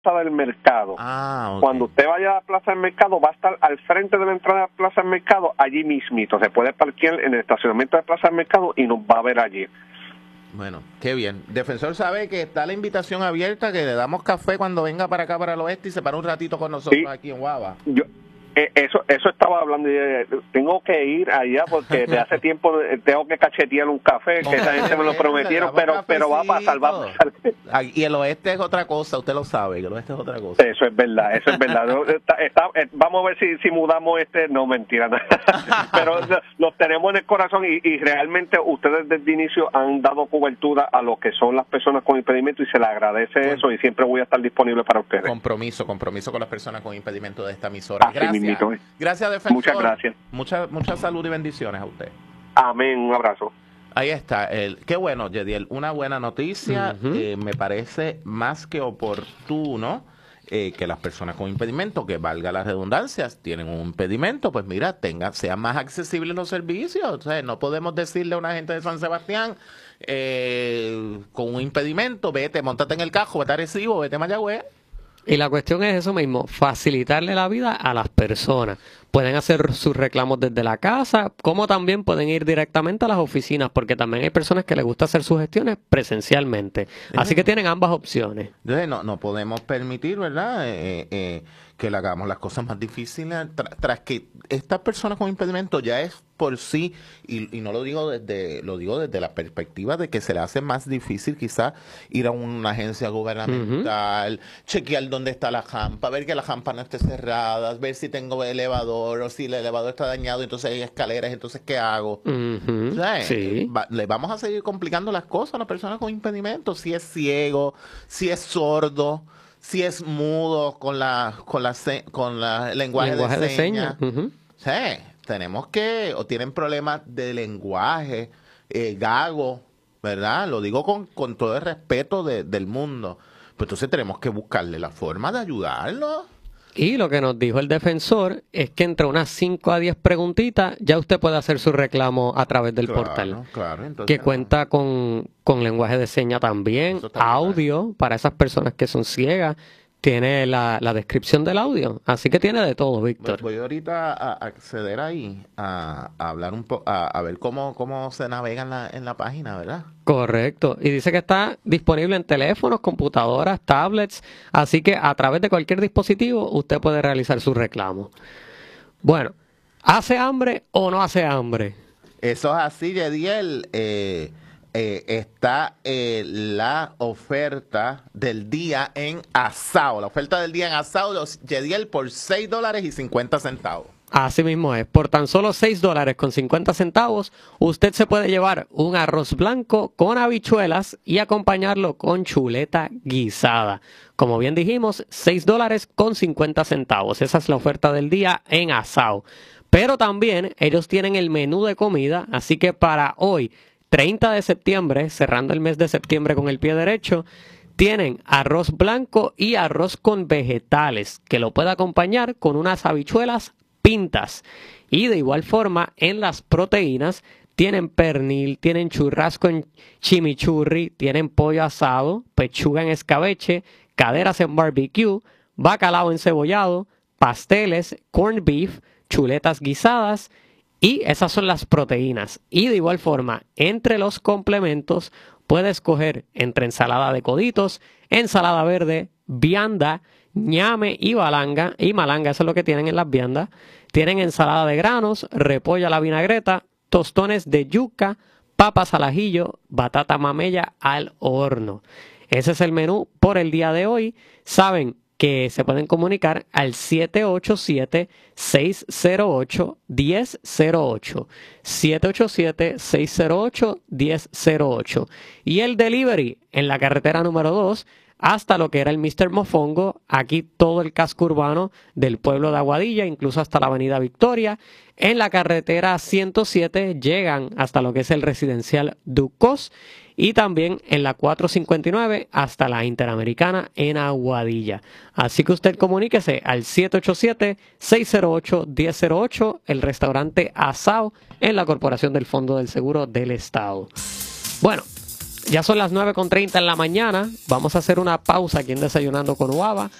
del mercado. Ah, okay. Cuando usted vaya a la plaza del mercado, va a estar al frente de la entrada de la plaza del mercado, allí mismito. Se puede parquear en el estacionamiento de la plaza del mercado y nos va a ver allí. Bueno, qué bien. Defensor sabe que está la invitación abierta, que le damos café cuando venga para acá, para el oeste, y se para un ratito con nosotros aquí en Guava. Eso estaba hablando. Tengo que ir allá porque de hace tiempo tengo que cachetear un café, que esa gente me lo prometieron, pero va a pasar. Y el oeste es otra cosa, usted lo sabe, que el oeste es otra cosa. Eso es verdad. Vamos a ver si mudamos no, mentira, no. Pero los tenemos en el corazón y realmente ustedes desde el inicio han dado cobertura a lo que son las personas con impedimento y se les agradece eso y siempre voy a estar disponible para ustedes. Compromiso con las personas con impedimento de esta emisora. Gracias. Gracias, defensor. Muchas gracias. Mucha salud y bendiciones a usted. Amén, un abrazo. Ahí está. Qué bueno, Yediel. Una buena noticia. Me parece más que oportuno que las personas con impedimento, que valga las redundancias, tienen un impedimento, pues mira, sean más accesibles los servicios. O sea, no podemos decirle a una gente de San Sebastián con un impedimento, vete, montate en el carro, vete a Arecibo, vete a Mayagüez. Y la cuestión es eso mismo, facilitarle la vida a las personas. Pueden hacer sus reclamos desde la casa, como también pueden ir directamente a las oficinas, porque también hay personas que les gusta hacer sus gestiones presencialmente. Así que tienen ambas opciones. Entonces no podemos permitir, ¿verdad?, que le hagamos las cosas más difíciles tras que estas personas con impedimento ya es por sí, y no lo digo desde la perspectiva de que se le hace más difícil quizás ir a una agencia gubernamental, chequear dónde está la jampa, ver que la jampa no esté cerrada, ver si tengo elevador o si el elevador está dañado, entonces hay escaleras, entonces ¿qué hago? Sí. Le vamos a seguir complicando las cosas a las personas con impedimento, si es ciego, si es sordo, si es mudo con la lenguaje de señas. Sí, tenemos o tienen problemas de lenguaje, gago, ¿verdad? Lo digo con todo el respeto del mundo. Pues entonces tenemos que buscarle la forma de ayudarlos. Y lo que nos dijo el defensor es que entre unas 5 a 10 preguntitas ya usted puede hacer su reclamo a través del portal. Claro, entonces, que cuenta con lenguaje de señas también, audio para esas personas que son ciegas. Tiene la descripción del audio, así que tiene de todo, Víctor. Voy ahorita a acceder ahí, a hablar un poco, a ver cómo se navega en la página, ¿verdad? Correcto, y dice que está disponible en teléfonos, computadoras, tablets, así que a través de cualquier dispositivo usted puede realizar su reclamo. Bueno, ¿hace hambre o no hace hambre? Eso es así, Yediel. Está la oferta del día en Asao. La oferta del día en Asao, Yediel, por $6.50. Así mismo es. Por tan solo $6.50, usted se puede llevar un arroz blanco con habichuelas y acompañarlo con chuleta guisada. Como bien dijimos, $6.50. Esa es la oferta del día en Asao. Pero también ellos tienen el menú de comida, así que para hoy, 30 de septiembre, cerrando el mes de septiembre con el pie derecho, tienen arroz blanco y arroz con vegetales, que lo puede acompañar con unas habichuelas pintas. Y de igual forma, en las proteínas, tienen pernil, tienen churrasco en chimichurri, tienen pollo asado, pechuga en escabeche, caderas en barbecue, bacalao encebollado, pasteles, corned beef, chuletas guisadas. Y esas son las proteínas. Y de igual forma, entre los complementos, puede escoger entre ensalada de coditos, ensalada verde, vianda, ñame y malanga. Y malanga, eso es lo que tienen en las viandas. Tienen ensalada de granos, repollo a la vinagreta, tostones de yuca, papas al ajillo, batata mamella al horno. Ese es el menú por el día de hoy. Saben que se pueden comunicar al 787-608-1008. 787-608-1008. Y el delivery en la carretera número 2 hasta lo que era el Mr. Mofongo, aquí todo el casco urbano del pueblo de Aguadilla, incluso hasta la avenida Victoria. En la carretera 107 llegan hasta lo que es el residencial Ducos. Y también en la 459 hasta la Interamericana en Aguadilla. Así que usted comuníquese al 787-608-1008, el restaurante Asao en la Corporación del Fondo del Seguro del Estado. Bueno, Ya son las 9:30 en la mañana. Vamos a hacer una pausa aquí en Desayunando con Uava.